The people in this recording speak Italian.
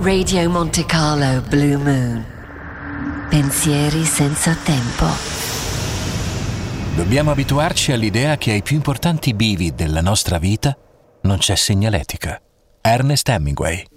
Radio Monte Carlo Blue Moon. Pensieri senza tempo. Dobbiamo abituarci all'idea che ai più importanti bivi della nostra vita non c'è segnaletica. Ernest Hemingway.